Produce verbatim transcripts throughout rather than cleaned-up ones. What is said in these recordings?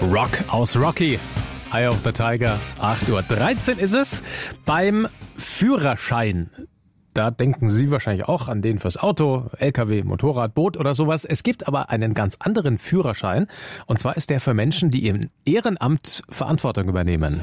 Rock aus Rocky. Eye of the Tiger. acht Uhr dreizehn ist es. Beim Führerschein. Da denken Sie wahrscheinlich auch an den fürs Auto, L K W, Motorrad, Boot oder sowas. Es gibt aber einen ganz anderen Führerschein. Und zwar ist der für Menschen, die im Ehrenamt Verantwortung übernehmen.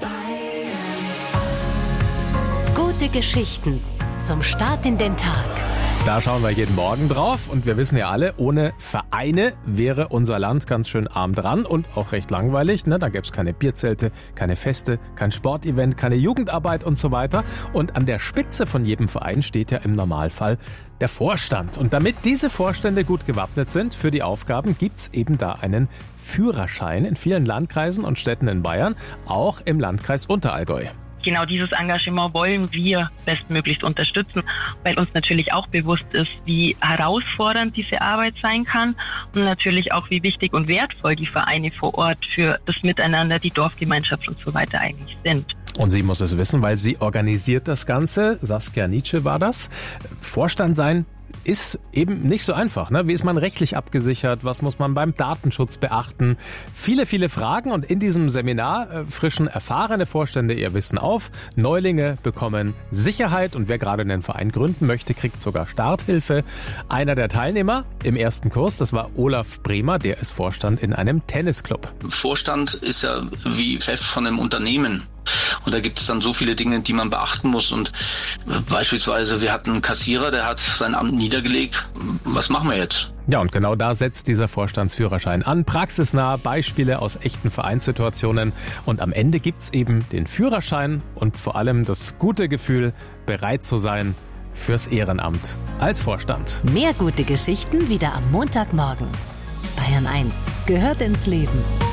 Gute Geschichten zum Start in den Tag. Da schauen wir jeden Morgen drauf und wir wissen ja alle, ohne Vereine wäre unser Land ganz schön arm dran und auch recht langweilig. Ne? Da gäbe es keine Bierzelte, keine Feste, kein Sportevent, keine Jugendarbeit und so weiter. Und an der Spitze von jedem Verein steht ja im Normalfall der Vorstand. Und damit diese Vorstände gut gewappnet sind für die Aufgaben, gibt's eben da einen Führerschein in vielen Landkreisen und Städten in Bayern, auch im Landkreis Unterallgäu. Genau dieses Engagement wollen wir bestmöglichst unterstützen, weil uns natürlich auch bewusst ist, wie herausfordernd diese Arbeit sein kann und natürlich auch, wie wichtig und wertvoll die Vereine vor Ort für das Miteinander, die Dorfgemeinschaft und so weiter eigentlich sind. Und sie muss es wissen, weil sie organisiert das Ganze. Saskia Nietzsche war das. Vorstand sein ist eben nicht so einfach. Ne? Wie ist man rechtlich abgesichert? Was muss man beim Datenschutz beachten? Viele, viele Fragen. Und in diesem Seminar äh, frischen erfahrene Vorstände ihr Wissen auf. Neulinge bekommen Sicherheit. Und wer gerade einen Verein gründen möchte, kriegt sogar Starthilfe. Einer der Teilnehmer im ersten Kurs, das war Olaf Bremer. Der ist Vorstand in einem Tennisclub. Vorstand ist ja wie Chef von einem Unternehmen. Und da gibt es dann so viele Dinge, die man beachten muss. Und beispielsweise, wir hatten einen Kassierer, der hat sein Amt niedergelegt. Was machen wir jetzt? Ja, und genau da setzt dieser Vorstandsführerschein an. Praxisnah, Beispiele aus echten Vereinssituationen. Und am Ende gibt's eben den Führerschein und vor allem das gute Gefühl, bereit zu sein fürs Ehrenamt als Vorstand. Mehr gute Geschichten wieder am Montagmorgen. Bayern eins gehört ins Leben.